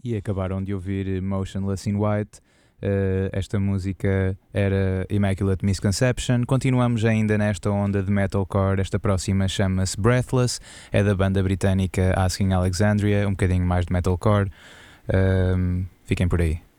E acabaram de ouvir Motionless in White. Esta música era Immaculate Misconception. Continuamos ainda nesta onda de metalcore. Esta próxima chama-se Breathless, é da banda britânica Asking Alexandria, um bocadinho mais de metalcore. Fiquem por aí.